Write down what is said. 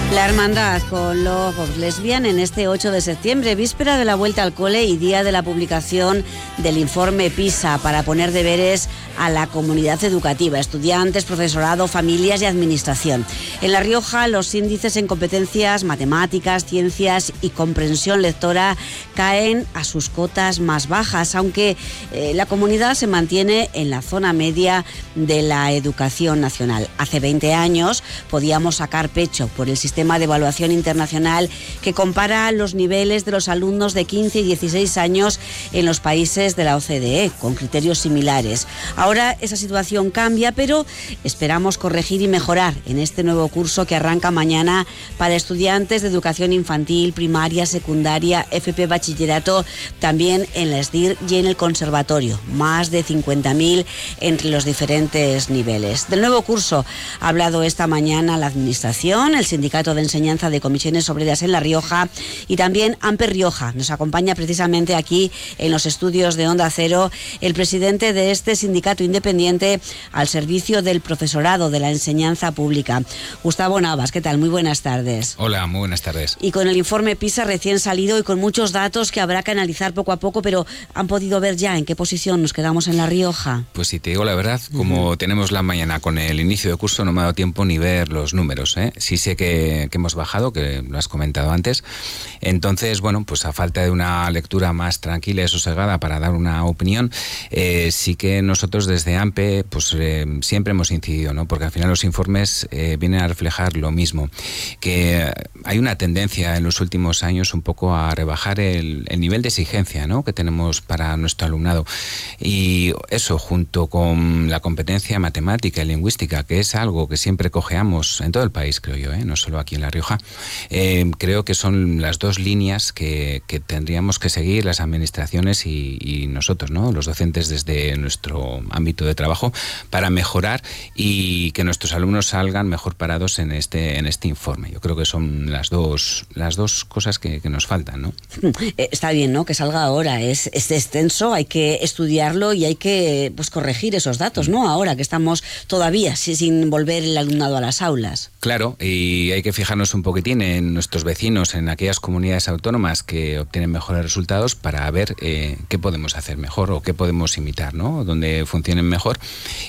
La hermandad con Love of Lesbian en este 8 de septiembre, víspera de la vuelta al cole y día de la publicación del informe PISA para poner deberes a la comunidad educativa, estudiantes, profesorado, familias y administración. En La Rioja, los índices en competencias matemáticas, ciencias y comprensión lectora caen a sus cotas más bajas, aunque la comunidad se mantiene en la zona media de la educación nacional. Hace 20 años podíamos sacar pecho por el sistema de evaluación internacional que compara los niveles de los alumnos de 15 y 16 años en los países de la OCDE, con criterios similares. Ahora esa situación cambia, pero esperamos corregir y mejorar en este nuevo curso que arranca mañana para estudiantes de educación infantil, primaria, secundaria, FP, bachillerato, también en la SDIR y en el conservatorio. Más de 50.000 entre los diferentes niveles. Del nuevo curso ha hablado esta mañana la Administración, el Sindicato de Enseñanza de Comisiones Obreras en La Rioja y también Amper Rioja. Nos acompaña precisamente aquí en los estudios de Onda Cero el presidente de este sindicato independiente al servicio del profesorado de la enseñanza pública. Gustavo Navas, ¿qué tal? Muy buenas tardes. Hola, muy buenas tardes. Y con el informe PISA recién salido y con muchos datos que habrá que analizar poco a poco, pero ¿han podido ver ya en qué posición nos quedamos en La Rioja? Pues si te digo la verdad, como tenemos la mañana con el inicio de curso, no me ha dado tiempo ni ver los números, ¿eh? Sí sé que hemos bajado, que lo has comentado antes. Entonces, bueno, pues a falta de una lectura más tranquila y sosegada para dar una opinión, sí que nosotros desde AMPE pues siempre hemos incidido, ¿no? Porque al final los informes vienen a reflejar lo mismo, que hay una tendencia en los últimos años un poco a rebajar el nivel de exigencia, ¿no? Que tenemos para nuestro alumnado. Y eso, junto con la competencia matemática y lingüística, que es algo que siempre cojeamos en todo el país, creo yo, no solo aquí en La Rioja, creo que son las dos líneas que tendríamos que seguir las administraciones y nosotros, ¿no? Los docentes desde nuestro ámbito de trabajo para mejorar y que nuestros alumnos salgan mejor parados en este informe. Yo creo que son las dos cosas que nos faltan, ¿no? Está bien, ¿no? Que salga ahora. Es extenso, hay que estudiarlo y hay que corregir esos datos, ¿no? Ahora que estamos todavía sin volver el alumnado a las aulas. Claro, y hay que fijarnos un poquitín en nuestros vecinos, en aquellas comunidades autónomas que obtienen mejores resultados para ver qué podemos hacer mejor o qué podemos imitar, ¿no? Donde funcionen mejor